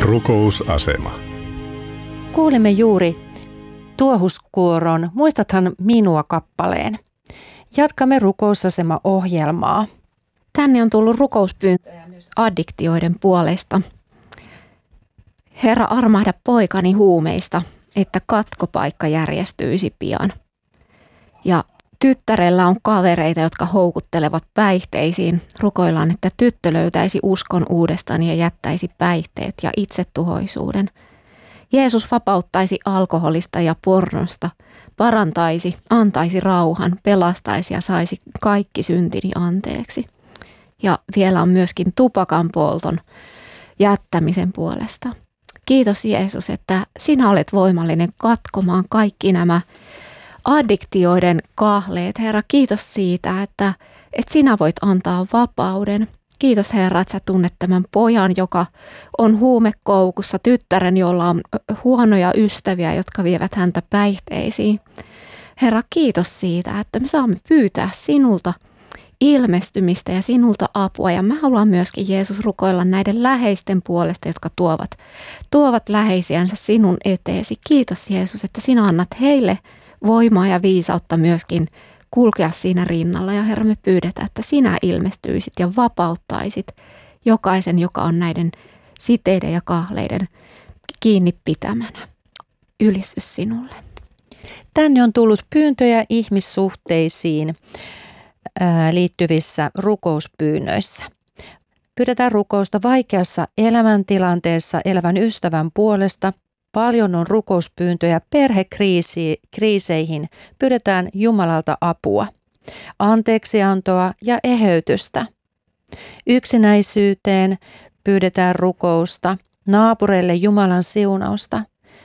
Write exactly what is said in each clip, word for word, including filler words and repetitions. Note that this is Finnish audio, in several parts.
Rukousasema. Kuulimme juuri Tuohuskuoron Muistathan minua -kappaleen. Jatkamme rukousasema-ohjelmaa. Tänne on tullut rukouspyyntöjä myös addiktioiden puolesta. Herra, armahda poikani huumeista, että katkopaikka järjestyisi pian. Ja tyttärellä on kavereita, jotka houkuttelevat päihteisiin. Rukoillaan, että tyttö löytäisi uskon uudestaan ja jättäisi päihteet ja itsetuhoisuuden. Jeesus vapauttaisi alkoholista ja pornosta, parantaisi, antaisi rauhan, pelastaisi ja saisi kaikki syntini anteeksi. Ja vielä on myöskin tupakan polton jättämisen puolesta. Kiitos Jeesus, että sinä olet voimallinen katkomaan kaikki nämä addiktioiden kahleet. Herra, kiitos siitä, että, että sinä voit antaa vapauden. Kiitos Herra, että sä tunnet tämän pojan, joka on huumekoukussa, tyttären, jolla on huonoja ystäviä, jotka vievät häntä päihteisiin. Herra, kiitos siitä, että me saamme pyytää sinulta ilmestymistä ja sinulta apua. Ja mä haluan myöskin, Jeesus, rukoilla näiden läheisten puolesta, jotka tuovat, tuovat läheisiänsä sinun eteesi. Kiitos Jeesus, että sinä annat heille voimaa ja viisautta myöskin kulkea siinä rinnalla. Ja Herra, me pyydetään, että sinä ilmestyisit ja vapauttaisit jokaisen, joka on näiden siteiden ja kahleiden kiinni pitämänä. Ylistys sinulle. Tänne on tullut pyyntöjä ihmissuhteisiin liittyvissä rukouspyynnöissä. Pyydetään rukousta vaikeassa elämäntilanteessa elävän ystävän puolesta. Paljon on rukouspyyntöjä perhekriiseihin. Pyydetään Jumalalta apua, anteeksiantoa ja eheytystä. Yksinäisyyteen pyydetään rukousta, naapureille Jumalan siunausta,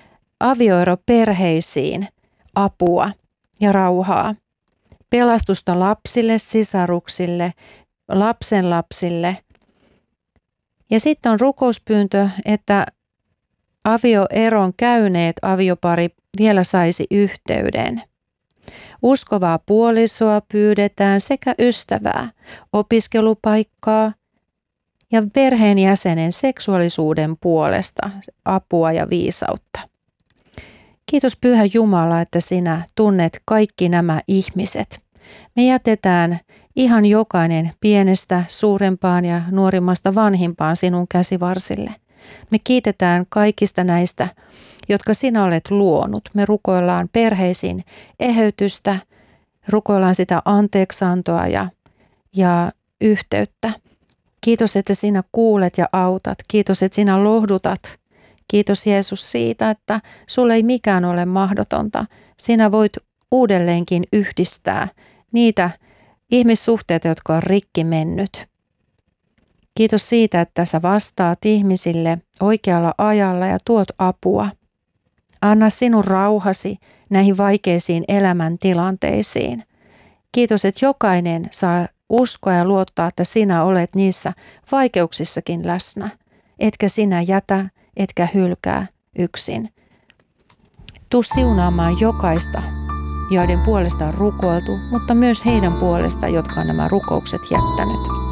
avioeroperheisiin apua ja rauhaa. Pelastusta lapsille, sisaruksille, lapsenlapsille. Ja sitten on rukouspyyntö, että avioeron käyneet aviopari vielä saisi yhteyden. Uskovaa puolisoa pyydetään sekä ystävää, opiskelupaikkaa ja perheenjäsenen seksuaalisuuden puolesta apua ja viisautta. Kiitos Pyhä Jumala, että sinä tunnet kaikki nämä ihmiset. Me jätetään ihan jokainen pienestä suurempaan ja nuorimmasta vanhimpaan sinun käsivarsille. Me kiitetään kaikista näistä, jotka sinä olet luonut. Me rukoillaan perheisiin eheytystä, rukoillaan sitä anteeksantoa ja, ja yhteyttä. Kiitos, että sinä kuulet ja autat. Kiitos, että sinä lohdutat. Kiitos Jeesus siitä, että sulle ei mikään ole mahdotonta. Sinä voit uudelleenkin yhdistää niitä ihmissuhteita, jotka on rikki mennyt. Kiitos siitä, että sä vastaat ihmisille oikealla ajalla ja tuot apua. Anna sinun rauhasi näihin vaikeisiin elämäntilanteisiin. Kiitos, että jokainen saa uskoa ja luottaa, että sinä olet niissä vaikeuksissakin läsnä. Etkä sinä jätä, etkä hylkää yksin. Tuu siunaamaan jokaista, joiden puolesta on rukoiltu, mutta myös heidän puolesta, jotka on nämä rukoukset jättänyt.